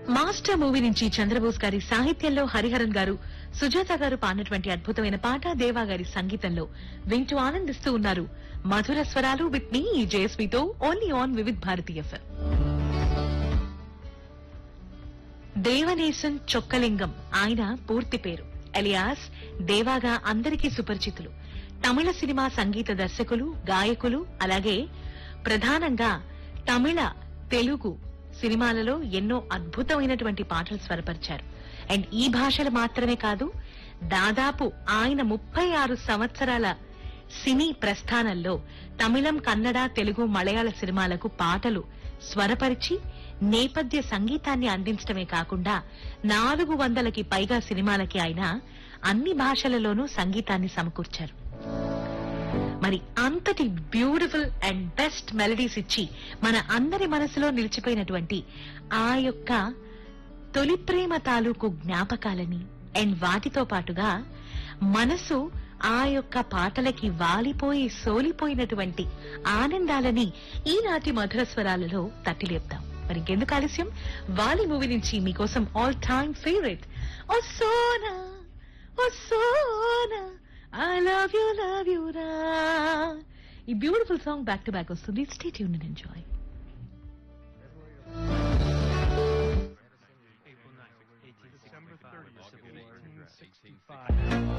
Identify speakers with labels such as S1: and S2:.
S1: Master movie నుంచి చంద్రబోస్ గారి సాహిత్యంలో హరిహరన్ గారు, సుజాత గారు పాడినటువంటి అద్భుతమైన పాట దేవా గారి సంగీతంలో వింటూ ఆనందిస్తూ ఉన్నారు. మధుర స్వరాలు with me జయస్మితో only on Vividh Bharati FM. Devanesan Chokkalingam ఆయన పూర్తి పేరు. ఎలియాస్ దేవాగా అందరికీ సుపరిచితులు. తమిళ సినిమా సంగీత దర్శకులు, గాయకులు, అలాగే ప్రధానంగా తమిళ, తెలుగు సినిమాలలో ఎన్నో అద్భుతమైనటువంటి పాటలు స్వరపరిచారు. అండ్ ఈ భాషలు మాత్రమే కాదు, దాదాపు ఆయన 36 సంవత్సరాల సినీ ప్రస్థానంలో తమిళం, కన్నడ, తెలుగు, మలయాళ సినిమాలకు పాటలు స్వరపరిచి నేపథ్య సంగీతాన్ని అందించడమే కాకుండా 400కి పైగా సినిమాలకి ఆయన అన్ని భాషలలోనూ సంగీతాన్ని సమకూర్చారు. మరి అంతటి బ్యూటిఫుల్ అండ్ బెస్ట్ మెలడీస్ ఇచ్చి మన అందరి మనసులో నిలిచిపోయినటువంటి ఆ యొక్క తొలి ప్రేమ తాలూకు జ్ఞాపకాలని అండ్ వాటితో పాటుగా మనసు ఆ యొక్క పాటలకి వాలిపోయి సోలిపోయినటువంటి ఆనందాలని ఈనాటి మధుర స్వరాలలో తట్టిలేపుతాం. మరి ఇంకెందుకు ఆలస్యం, వాలి మూవీ నుంచి మీకోసం all time favourite oh Sona oh Sona I love you, ra. ఈ beautiful song back to back వస్తుంది. Stay tuned and enjoy.
S2: December 30th, 1865.